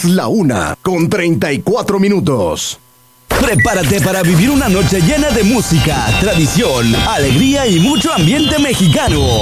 Es la 1:34. Prepárate para vivir una noche llena de música, tradición, alegría y mucho ambiente mexicano.